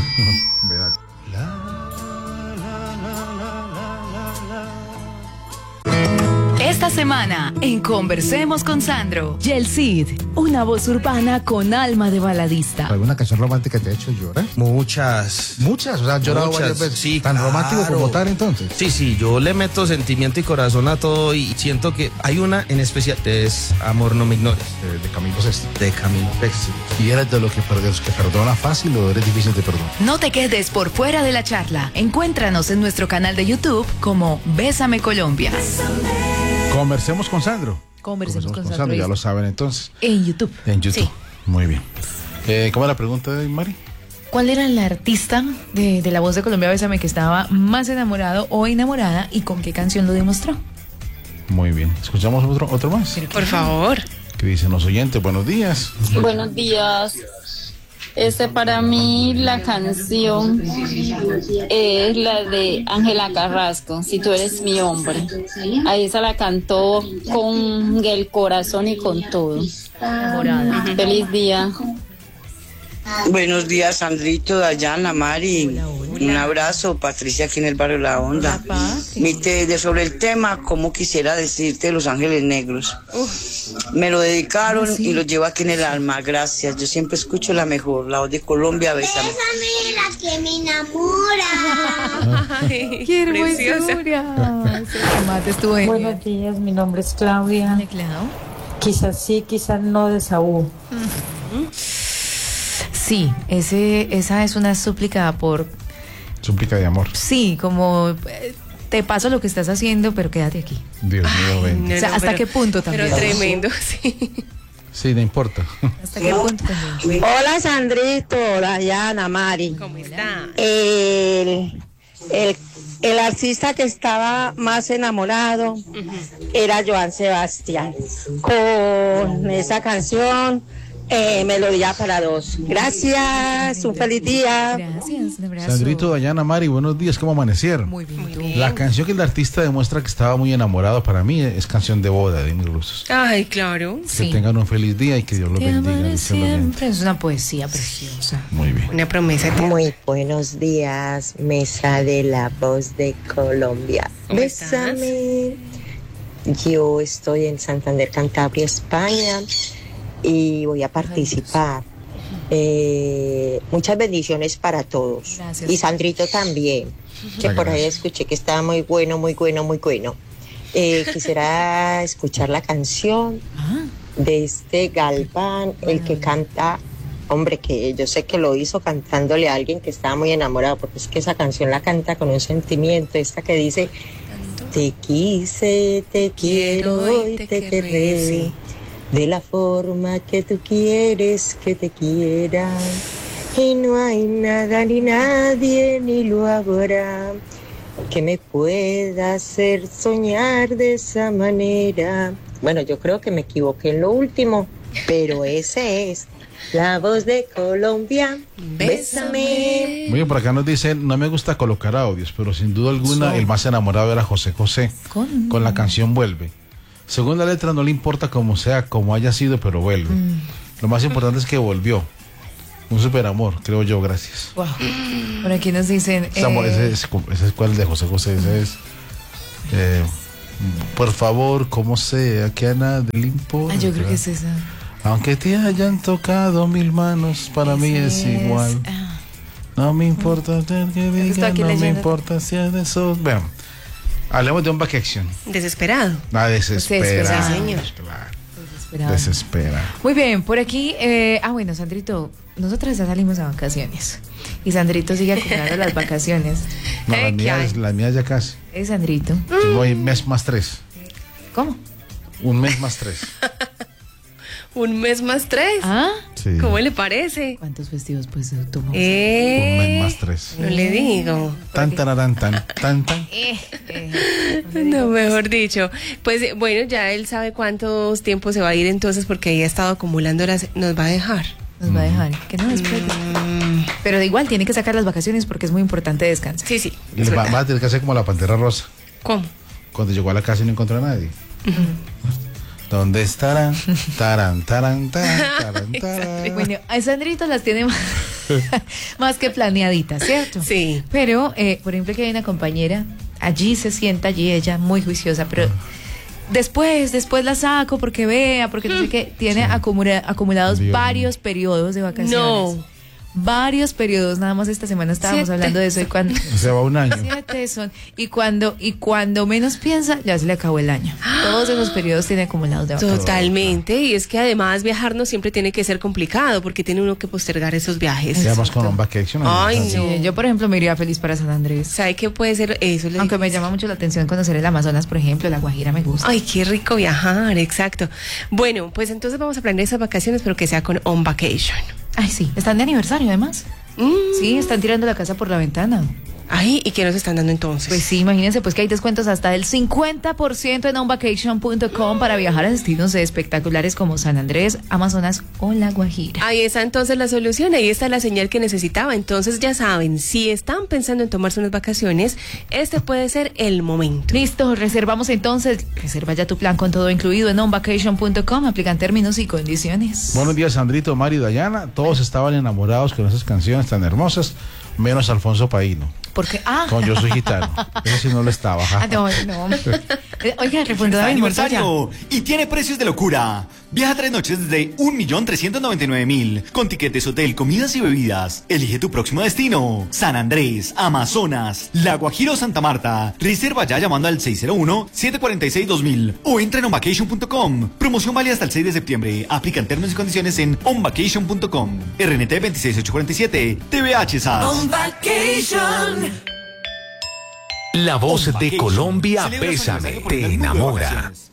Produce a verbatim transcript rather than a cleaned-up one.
Vea. Esta semana en Conversemos con Sandro, Yel Cid, una voz urbana con alma de baladista. ¿Alguna canción romántica te ha hecho llorar? Muchas. Muchas, o sea, has llorado Muchas, varias veces. sí, ¿Tan claro. romántico como tal entonces? Sí, sí, yo le meto sentimiento y corazón a todo y siento que hay una en especial, es Amor no me ignores, De, de Camilo Sesto. de Camilo Sesto. ¿Y eres de los que, de los que perdona fácil o eres difícil de perdonar? No te quedes por fuera de la charla. Encuéntranos en nuestro canal de YouTube como Bésame Colombia. Conversemos con Sandro. Conversemos con Sandro. Ya lo saben entonces. En YouTube. En YouTube. Sí. Muy bien. Eh, ¿Cómo es la pregunta de Mari? ¿Cuál era el artista de, de La Voz de Colombia, Bésame, que estaba más enamorado o enamorada y con qué canción lo demostró? Muy bien. ¿Escuchamos otro, otro más? Por favor. ¿Qué dicen los oyentes? Buenos días. Buenos días. Este para mí la canción es la de Ángela Carrasco, Si tú eres mi hombre. Ahí esa la cantó con el corazón y con todo. Enamorada. Feliz día. Buenos días, Sandrito, Dayana, Mari. Un abrazo, Patricia, aquí en el barrio La Honda. Mi te- de sobre el tema, como quisiera decirte, Los Ángeles Negros. Me lo dedicaron y lo llevo aquí en el alma. Gracias. Yo siempre escucho la mejor, La Voz de Colombia. Bésame. Bésame la que me enamora. Ay, ¡Qué preciosa. hermosura! Ese remate estuvo genial. Buenos días, mi nombre es Claudia. Hola, Clau. Quizás sí, quizás no de Saúl. Sí, ese, esa es una súplica por... Súplica de amor. Sí, como... eh, te paso lo que estás haciendo, pero quédate aquí. Dios mío, ven. No, O sea, no, ¿hasta pero- qué punto también? Pero tremendo, sí. Sí, no importa. ¿Hasta qué punto también? Hola Sandrito, Dayana, Mari. ¿Cómo está? El, el, el artista que estaba más enamorado era Joan Sebastián, con esa canción eh, Melodía para dos. Gracias, un feliz día. Gracias, un abrazo. Sandrito, Dayana, Mari, buenos días. ¿Cómo amanecieron? Muy bien, Muy tú. bien. La canción que el artista demuestra que estaba muy enamorado para mí es canción de boda de mis rusos. Ay, claro. Que Sí. tengan un feliz día y que Dios los Te bendiga. amaré Dios los bendiga. siempre. Es una poesía preciosa. Muy bien. Una promesa eterna. Muy buenos días, mesa de La Voz de Colombia. ¿Cómo estás? Bésame. Yo estoy en Santander, Cantabria, España, y voy a participar. Eh, muchas bendiciones para todos. Gracias. Y Sandrito también, que Muchas por ahí gracias. escuché que estaba muy bueno, muy bueno, muy bueno. Eh, quisiera escuchar la canción Ah, de este Galván, el que canta, hombre, que yo sé que lo hizo cantándole a alguien que estaba muy enamorado, porque es que esa canción la canta con un sentimiento, esta que dice, te quise, te quiero y te querré, sí. de la forma que tú quieres que te quieran, y no hay nada ni nadie ni lo habrá que me pueda hacer soñar de esa manera. Bueno, yo creo que me equivoqué en lo último, pero ese es La Voz de Colombia. Bésame. Muy bien, por acá nos dicen, no me gusta colocar audios, pero sin duda alguna el más enamorado era José José, Con- con la canción Vuelve. Según la letra no le importa cómo sea, cómo haya sido, pero vuelve. Lo más importante es que volvió. Un super amor, creo yo, gracias. wow. Por aquí nos dicen... Ese, amor, eh, ese, es, ese es cuál de José José, ese es... eh, por favor, como sea, que a nadie le importa. ah, yo creo que es esa. Aunque te hayan tocado mil manos, para mí es Ese igual. ah. No me importa tener que está diga, aquí no me leyendo. importa si es de esos. Vean, hablemos de un back action. Desesperado. La desespera. Sí, señor. Claro, Desesperado. desespera. Muy bien, por aquí... eh, ah, bueno, Sandrito, nosotras ya salimos a vacaciones. Y Sandrito sigue acumulando las vacaciones. No, Eh, las ¿qué mías, hay? las mías ya casi. Es Sandrito. Yo voy mes más tres. ¿Cómo? Un mes más tres. Un mes más tres. ¿Ah? Sí. ¿Cómo le parece? ¿Cuántos festivos pues tomó? Eh, Un mes más tres. No le digo. Tan, tararán, tan, tan, tan. Eh, eh, No, mejor dicho. Pues eh, bueno, ya él sabe cuántos tiempos se va a ir entonces porque ahí ha estado acumulando las... Nos va a dejar. nos va a dejar. Que no después. Mm, Pero de igual tiene que sacar las vacaciones porque es muy importante descansar. sí, sí. Y le va, va a tener que hacer como la Pantera Rosa. ¿Cómo? Cuando llegó a la casa y no encontró a nadie. ¿Dónde estarán? Tarán, tarán, tarán, tarán, tarán. Bueno, a Sandrito las tiene más. más que planeadita, ¿cierto? Sí. Pero, eh, por ejemplo, que hay una compañera, allí se sienta, allí ella, muy juiciosa, pero después, después la saco porque vea, porque no sé qué, tiene Sí. acumula- acumulados Dios varios periodos de vacaciones. No. Varios periodos, nada más esta semana estábamos Siete. hablando de eso y cuando O sea, va un año. siete son y cuando y cuando menos piensa ya se le acabó el año. Todos esos periodos tiene acumulados de vacaciones. Totalmente, y es que además viajar no siempre tiene que ser complicado porque tiene uno que postergar esos viajes. Y además con un vacation. Ay, así. no. Sí, yo por ejemplo me iría feliz para San Andrés. ¿Sabe qué puede ser eso? Le Aunque digo. me llama mucho la atención conocer el Amazonas, por ejemplo, la Guajira me gusta. Ay, qué rico viajar, exacto. Bueno, pues entonces vamos a planear esas vacaciones, pero que sea con On Vacation. Ay, sí, están de aniversario además. Mm. Sí, están tirando la casa por la ventana. Ay, ¿y qué nos están dando entonces? Pues sí, imagínense pues que hay descuentos hasta del cincuenta por ciento en on vacation punto com para viajar a destinos espectaculares como San Andrés, Amazonas o La Guajira. Ahí está entonces la solución, ahí está la señal que necesitaba. Entonces ya saben, si están pensando en tomarse unas vacaciones, este puede ser el momento. Listo, reservamos entonces. Reserva ya tu plan con todo incluido en on vacation punto com. Aplican términos y condiciones. Buenos días, Sandrito, Mari, Dayana. Todos estaban enamorados con esas canciones tan hermosas, menos Alfonso Paíno. Porque, ah, Con Yo Soy Gitano. Ese sí no lo estaba. ah, no, no. Eh, Oiga, respondió Está de David Montoya. aniversario y tiene precios de locura. Viaja tres noches desde un millón trescientos noventa y nueve mil con tiquetes hotel, comidas y bebidas. Elige tu próximo destino. San Andrés, Amazonas, La Guajira o Santa Marta. Reserva ya llamando al seis cero uno, siete cuatro seis, dos mil o entra en on vacation punto com. Promoción válida hasta el seis de septiembre. Aplican términos y condiciones en on vacation punto com. R N T veintiséis mil ochocientos cuarenta y siete. T V H S A S. On Vacation. La voz On de Vacation. Colombia, Celebra su Bésame, aniversario por te el mundo de enamora. vacaciones.